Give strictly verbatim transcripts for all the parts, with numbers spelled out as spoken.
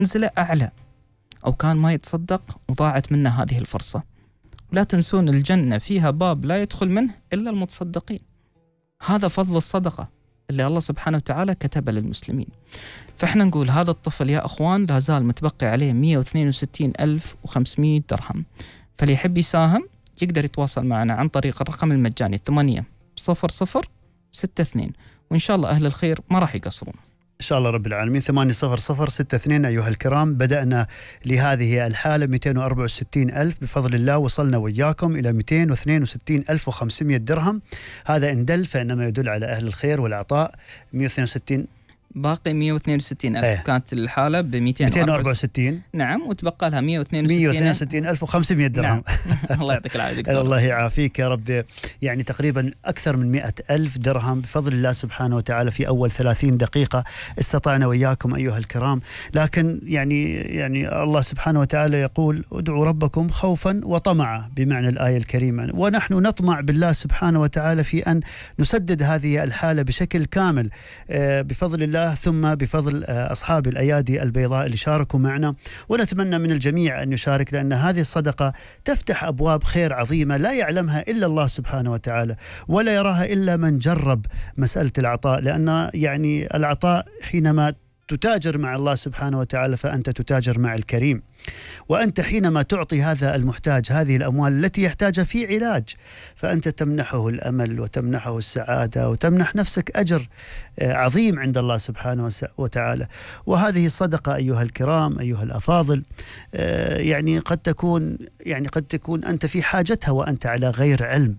نزله أعلى، أو كان ما يتصدق وضاعت منه هذه الفرصة. لا تنسون الجنة فيها باب لا يدخل منه إلا المتصدقين. هذا فضل الصدقة اللي الله سبحانه وتعالى كتبه للمسلمين. فإحنا نقول هذا الطفل يا أخوان لا زال متبقي عليه مئة واثنين وستين ألف وخمسمئة درهم، فاللي يحب يساهم يقدر يتواصل معنا عن طريق الرقم المجاني ثمانية صفر صفر ستة اثنين، وإن شاء الله أهل الخير ما راح يقصرون إن شاء الله رب العالمين. ثمانية صفر صفر ستة اثنين. أيها الكرام، بدأنا لهذه الحالة مئتين وأربعة وستين ألف بفضل الله، وصلنا وياكم إلى مئتين واثنين وستين ألف وخمسمئة درهم. هذا إن دل فإنما يدل على أهل الخير والعطاء. مئة واثنين وستين باقي مئة واثنين وستين ألف. ايه. كانت الحالة ب مئتين وأربعة وستين. نعم، وتبقى لها مئة واثنين وستين ألف وخمسمئة درهم. نعم. الله يعطيك العافية دكتور. الله يعافيك يا رب. يعني تقريبا أكثر من مئة ألف درهم بفضل الله سبحانه وتعالى في أول ثلاثين دقيقة استطعنا وياكم أيها الكرام. لكن يعني يعني الله سبحانه وتعالى يقول ادعوا ربكم خوفا وطمعا بمعنى الآية الكريمة، ونحن نطمع بالله سبحانه وتعالى في أن نسدد هذه الحالة بشكل كامل بفضل الله، ثم بفضل أصحاب الأيادي البيضاء اللي شاركوا معنا. ونتمنى من الجميع أن يشارك، لأن هذه الصدقة تفتح أبواب خير عظيمة لا يعلمها إلا الله سبحانه وتعالى، ولا يراها إلا من جرب مسألة العطاء. لأن يعني العطاء حينما تتاجر مع الله سبحانه وتعالى فأنت تتاجر مع الكريم. وأنت حينما تعطي هذا المحتاج هذه الأموال التي يحتاجها في علاج، فأنت تمنحه الأمل وتمنحه السعادة وتمنح نفسك أجر عظيم عند الله سبحانه وتعالى. وهذه الصدقة أيها الكرام أيها الأفاضل يعني قد تكون يعني قد تكون أنت في حاجتها وأنت على غير علم.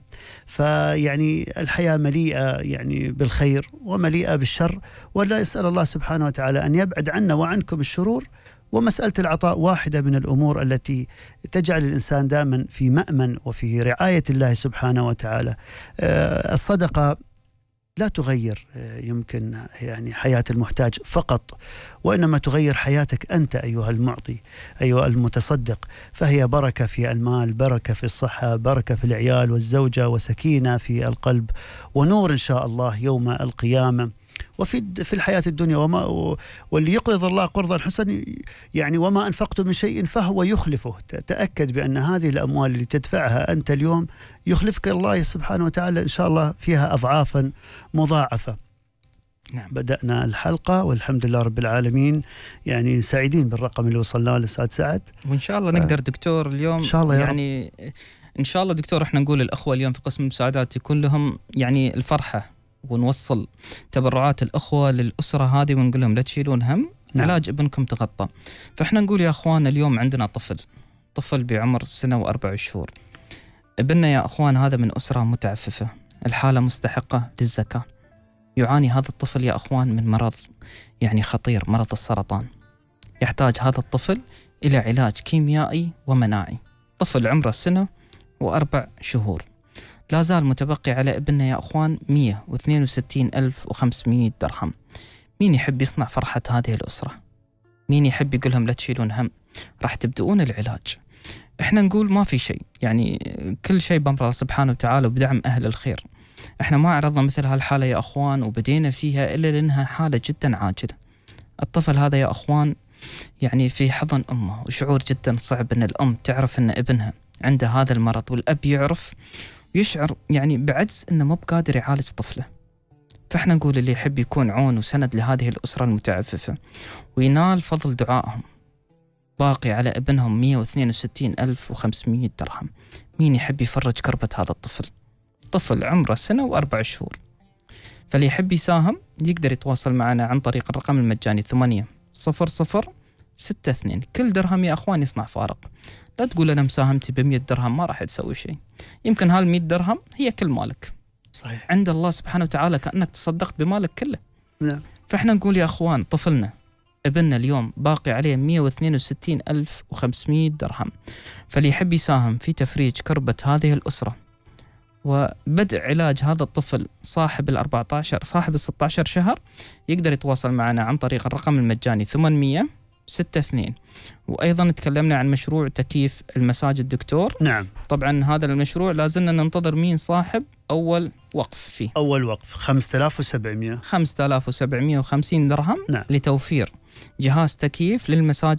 فيعني الحياة مليئة يعني بالخير ومليئة بالشر، ولا يسأل الله سبحانه وتعالى أن يبعد عنا وعنكم الشرور. ومسألة العطاء واحدة من الأمور التي تجعل الإنسان دائما في مأمن وفي رعاية الله سبحانه وتعالى. الصدقة لا تغير يمكن يعني حياة المحتاج فقط، وإنما تغير حياتك أنت أيها المعطي أيها المتصدق. فهي بركة في المال، بركة في الصحة، بركة في العيال والزوجة، وسكينة في القلب، ونور إن شاء الله يوم القيامة وفي في الحياة الدنيا. وما واللي يقرض الله قرضا حسنا يعني وما أنفقتم من شيء فهو يخلفه. تأكد بأن هذه الأموال اللي تدفعها أنت اليوم يخلفك الله سبحانه وتعالى إن شاء الله فيها أضعافا مضاعفة. نعم. بدأنا الحلقة والحمد لله رب العالمين، يعني سعيدين بالرقم اللي وصلنا له أستاذ سعد، وإن شاء الله نقدر دكتور اليوم إن شاء الله يعني رب. إن شاء الله دكتور احنا نقول الأخوة اليوم في قسم المساعدات يكون لهم يعني الفرحة، ونوصل تبرعات الأخوة للأسرة هذه ونقول لهم لا تشيلون هم. نعم. علاج ابنكم تغطى. فإحنا نقول يا أخوان اليوم عندنا طفل طفل بعمر سنة وأربع شهور. ابننا يا أخوان هذا من أسرة متعففة، الحالة مستحقة للزكاة. يعاني هذا الطفل يا أخوان من مرض يعني خطير، مرض السرطان. يحتاج هذا الطفل إلى علاج كيميائي ومناعي. طفل عمره سنة وأربع شهور. لا زال متبقي على ابننا يا أخوان مئة واثنين وستين ألف وخمسمئة درهم. مين يحب يصنع فرحة هذه الأسرة؟ مين يحب يقول لهم لا تشيلون هم، راح تبدؤون العلاج. احنا نقول ما في شيء، يعني كل شيء بأمر الله سبحانه وتعالى وبدعم أهل الخير. احنا ما عرضنا مثل هالحالة يا أخوان وبدينا فيها إلا لأنها حالة جدا عاجلة. الطفل هذا يا أخوان يعني في حضن أمه، وشعور جدا صعب أن الأم تعرف أن ابنها عنده هذا المرض، والأب يعرف يشعر يعني بعجز أنه مو بقادر يعالج طفله. فإحنا نقول اللي يحب يكون عون وسند لهذه الأسرة المتعففة وينال فضل دعائهم، باقي على ابنهم مئة واثنين وستين ألف وخمسمئة درهم. مين يحب يفرج كربة هذا الطفل؟ طفل عمره سنة وأربع شهور. فاللي يحب يساهم يقدر يتواصل معنا عن طريق الرقم المجاني ثمانية صفر صفر ستة اثنين. كل درهم يا أخوان يصنع فارق. لا تقول أنا مساهمتي بمئة درهم ما راح تسوي شيء، يمكن هالمئة درهم هي كل مالك. صحيح. عند الله سبحانه وتعالى كأنك تصدقت بمالك كله. نعم. فإحنا نقول يا أخوان طفلنا ابننا اليوم باقي عليه مئة واثنين وستين ألف وخمسمئة درهم. فاللي يحب يساهم في تفريج كربة هذه الأسرة وبدء علاج هذا الطفل صاحب الأربعة عشر صاحب الستة عشر شهر يقدر يتواصل معنا عن طريق الرقم المجاني ثمانمئة ستة اثنين. وأيضا تكلمنا عن مشروع تكييف المساجد دكتور. نعم. طبعا هذا المشروع لازلنا ننتظر مين صاحب أول وقف فيه. أول وقف خمسة آلاف وسبعمئة خمسة آلاف وسبعمئة وخمسين درهم. نعم. لتوفير جهاز تكييف للمساجد